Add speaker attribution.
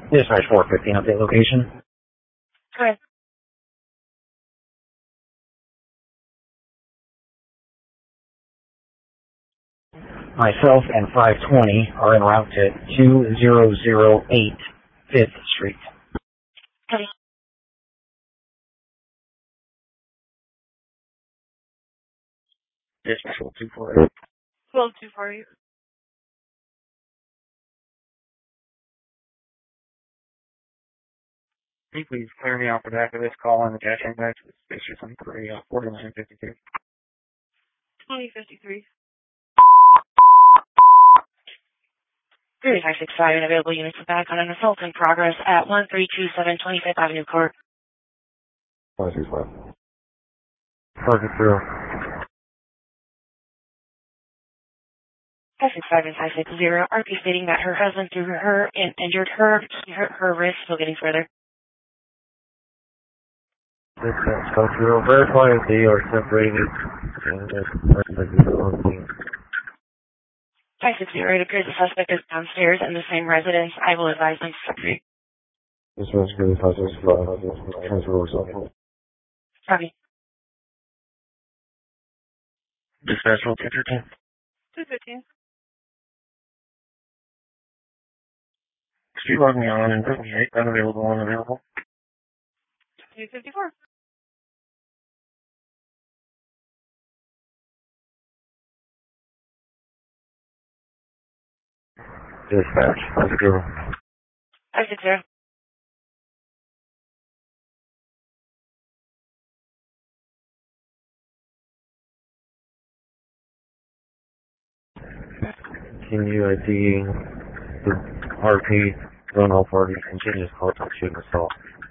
Speaker 1: Dispatch 415 update location.
Speaker 2: Go ahead.
Speaker 1: Myself and 520 are en route to 2008 5th Street.
Speaker 2: Copy.
Speaker 1: Dispatch 1248.
Speaker 2: 12248.
Speaker 1: Can you please clear me off the back of this call and the cash back to the station 23, 4952.
Speaker 2: 2053. 3565 and available units are back on an assault in progress at 1327 25th Avenue Court.
Speaker 1: 565. Target 0.
Speaker 2: 565 and 560 RP stating that her husband threw her and injured her. He hurt her wrist. Still getting further.
Speaker 1: Dispatch code 0. Verify if they are separated. And that's
Speaker 2: 560, it appears the suspect is downstairs in the same residence. I will advise them to separate.
Speaker 1: Dispatch code 565. Transfer result.
Speaker 2: Copy.
Speaker 1: Dispatch 1215.
Speaker 2: 215.
Speaker 1: Street log me on and 58. Unavailable, unavailable.
Speaker 2: 254.
Speaker 1: Dispatch 50.
Speaker 2: 560.
Speaker 1: Continue IDing the RP, don't all parties, continuous call to shooting assault.